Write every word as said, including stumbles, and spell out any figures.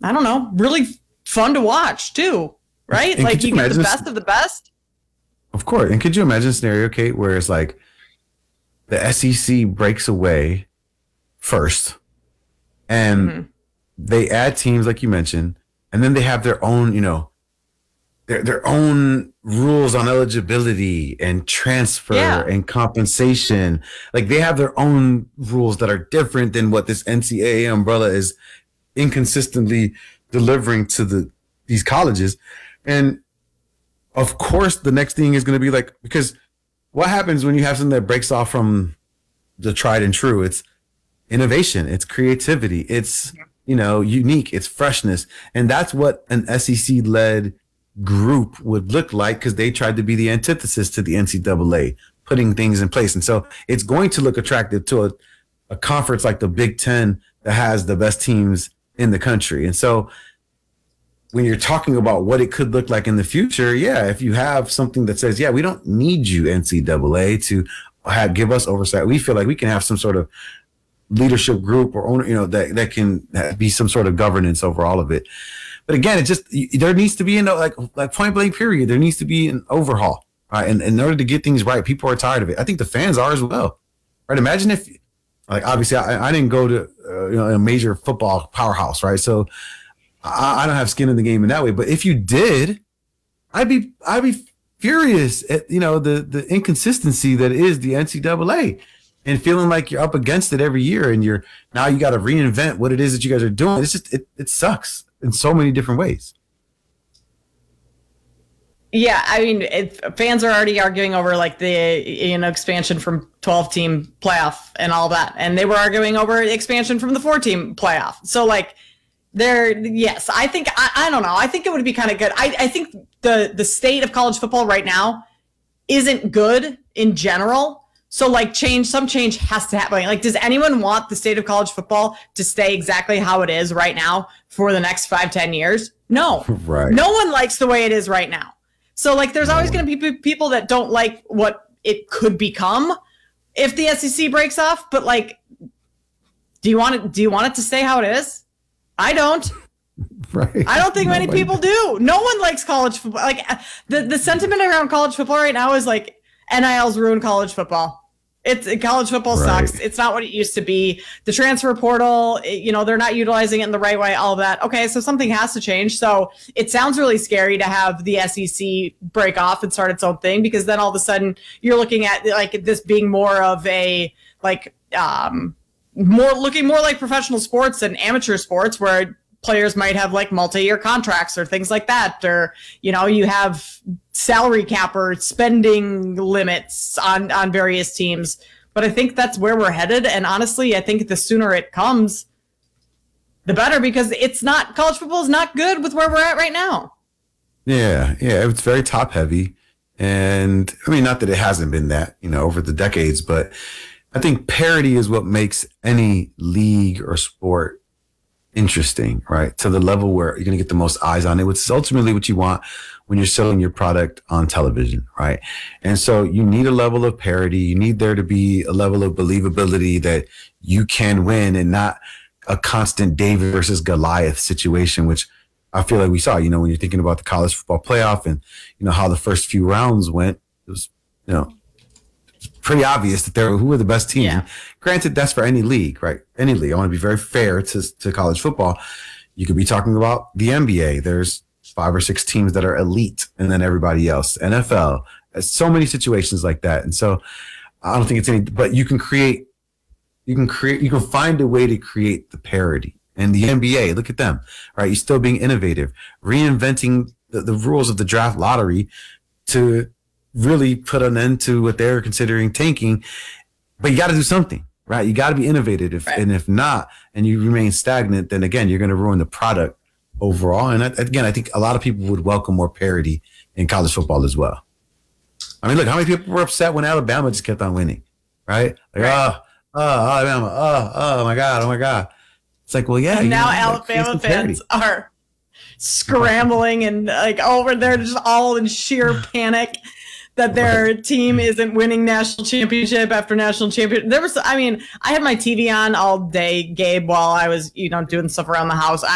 I don't know, really fun to watch too, right? And like you, you get the imagine, best of the best. of course. And could you imagine a scenario, Kate, where it's like the S E C breaks away first and mm-hmm. they add teams like you mentioned, and then they have their own, you know, their their own rules on eligibility and transfer yeah. and compensation. Like they have their own rules that are different than what this N C double A umbrella is inconsistently delivering to the these colleges. And of course, the next thing is going to be like, because what happens when you have something that breaks off from the tried and true? It's innovation, it's creativity, it's, you know, unique, it's freshness. And that's what an S E C led group would look like, because they tried to be the antithesis to the N C double A, putting things in place. And so it's going to look attractive to a, a conference like the Big Ten that has the best teams in the country. And so when you're talking about what it could look like in the future, yeah, if you have something that says, yeah, we don't need you, N C double A, to have, give us oversight. We feel like we can have some sort of leadership group or owner, you know, that, that can be some sort of governance over all of it. But again, it just, there needs to be, you know, like, like point blank period. There needs to be an overhaul, right? And, and in order to get things right, people are tired of it. I think the fans are as well, right? Imagine if, like, obviously I, I didn't go to, uh, you know, a major football powerhouse, right? So I, I don't have skin in the game in that way. But if you did, I'd be, I'd be furious at, you know, the, the inconsistency that is the N C double A. And feeling like you're up against it every year, and you're now you got to reinvent what it is that you guys are doing. It's just it it sucks in so many different ways. Yeah, I mean, it, fans are already arguing over like the you know expansion from twelve team playoff and all that, and they were arguing over expansion from the four team playoff. So like, there, yes, I think I, I don't know. I think it would be kind of good. I I think the the state of college football right now isn't good in general. So like change, some change has to happen. Like, does anyone want the state of college football to stay exactly how it is right now for the next five, ten years? No, right. No one likes the way it is right now. So like, there's always going to be people that don't like what it could become if the S E C breaks off. But like, do you want it? Do you want it to stay how it is? I don't. Right. I don't think many people do. No one likes college football. Like the, the sentiment around college football right now is like N I L's ruined college football. It's college football right. sucks. It's not what it used to be. The transfer portal, you know, they're not utilizing it in the right way, all of that. Okay, so something has to change. So it sounds really scary to have the S E C break off and start its own thing, because then all of a sudden you're looking at like this being more of a like um more looking more like professional sports than amateur sports, where players might have like multi-year contracts or things like that, or you know, you have salary cap or spending limits on on various teams. But I think that's where we're headed, and honestly I think the sooner it comes the better, because it's not, college football is not good with where we're at right now. Yeah, yeah, it's very top heavy, and I mean, not that it hasn't been that, you know, over the decades, but I think parity is what makes any league or sport interesting, right? To the level where you're going to get the most eyes on it, which is ultimately what you want when you're selling your product on television, right? And so you need a level of parity. You need there to be a level of believability that you can win, and not a constant David versus Goliath situation, which I feel like we saw, you know, when you're thinking about the college football playoff and, you know, how the first few rounds went. It was, you know, pretty obvious that there who were the best teams. Yeah. Granted, that's for any league, right? Any league. I want to be very fair to, to college football. You could be talking about the N B A. There's five or six teams that are elite, and then everybody else. N F L. There's so many situations like that. And so I don't think it's any, but you can create, you can create, you can find a way to create the parity. And the N B A, look at them, right? You're still being innovative, reinventing the, the rules of the draft lottery to really put an end to what they're considering tanking. But you got to do something, right? You got to be innovative. If, right. And if not, and you remain stagnant, then again, you're going to ruin the product overall. And I, again, I think a lot of people would welcome more parity in college football as well. I mean, look, how many people were upset when Alabama just kept on winning, right? Like, right. oh, oh, Alabama, oh, oh my God, oh my God. It's like, well, yeah. And now know, Alabama fans are scrambling and like over there, just all in sheer panic that their team isn't winning national championship after national championship. There was, I mean, I had my T V on all day, Gabe, while I was, you know, doing stuff around the house.